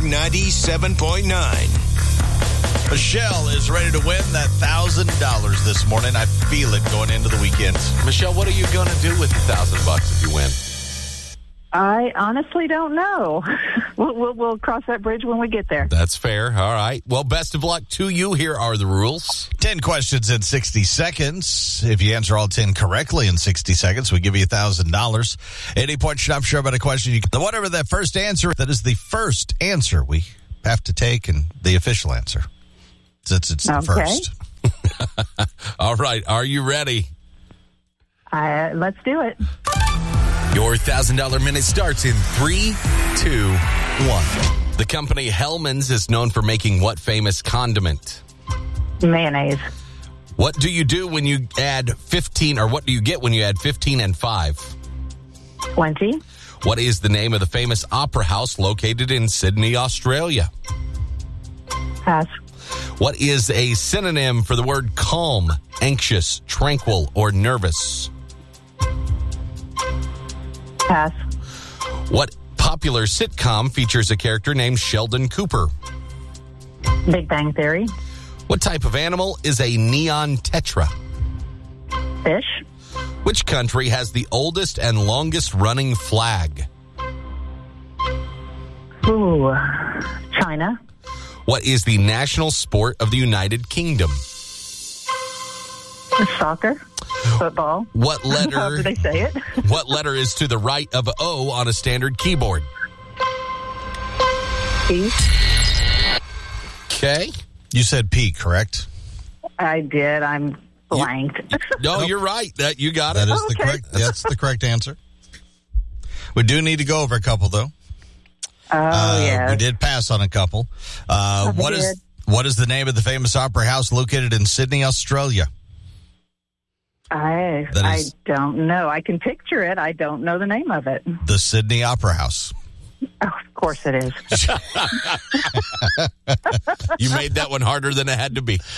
97.9. Michelle is ready to win that $1,000 this morning. I feel it going into the weekend. Michelle, what are you going to do with the $1,000 if you win? I honestly don't know. We'll cross that bridge when we get there. That's fair. All right. Well, best of luck to you. Here are the rules. 10 questions in 60 seconds. If you answer all 10 correctly in 60 seconds, we give you $1,000. Any point you're not sure about a question, whatever that first answer, that is the first answer we have to take and the official answer. Since it's the first. All right. Are you ready? Let's do it. Your $1,000 minute starts in 3, 2, 1. The company Hellmann's is known for making what famous condiment? Mayonnaise. What do you do when you add 15, or what do you get when you add 15 and 5? 20. What is the name of the famous opera house located in Sydney, Australia? Pass. What is a synonym for the word calm, anxious, tranquil, or nervous? Pass. What popular sitcom features a character named Sheldon Cooper? Big Bang Theory. What type of animal is a neon tetra? Fish. Which country has the oldest and longest running flag? Ooh. China. What is the national sport of the United Kingdom? Soccer. Football. What letter? However they say it. What letter is to the right of O on a standard keyboard? P. Okay. You said P, correct? I did. I'm blanked. No, you're right. You got it. That is the correct. That's the correct answer. We do need to go over a couple, though. Yeah. We did pass on a couple. What is the name of the famous opera house located in Sydney, Australia? I don't know. I can picture it. I don't know the name of it. The Sydney Opera House. Oh, of course it is. You made that one harder than it had to be.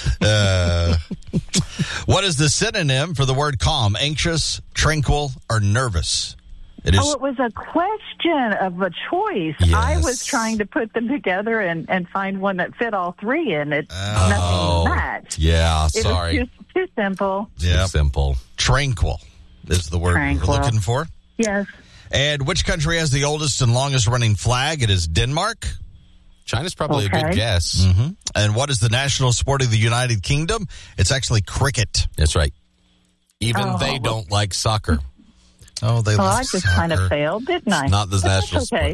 What is the synonym for the word calm, anxious, tranquil, or nervous? It was a question of a choice. Yes. I was trying to put them together and find one that fit all three, and nothing matched. Yeah, sorry. It was too simple. Yeah, simple. Tranquil is the word we're looking for. Yes. And which country has the oldest and longest running flag? It is Denmark. China's probably a good guess. Mm-hmm. And what is the national sport of the United Kingdom? It's actually cricket. That's right. Even they don't like soccer. Oh, they like I just kind of failed, didn't I? It's not the national okay.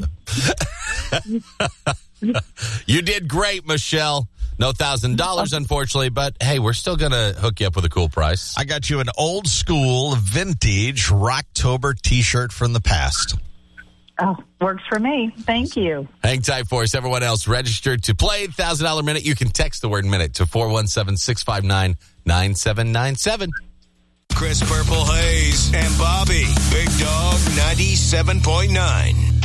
sport. You did great, Michelle. No $1,000, unfortunately, but hey, we're still going to hook you up with a cool price. I got you an old school vintage Rocktober t-shirt from the past. Oh, works for me. Thank you. Hang tight for us. Everyone else registered to play $1,000 minute. You can text the word minute to 417-659-9797. Chris Purple Hayes and Bobby. Big Dog 97.9.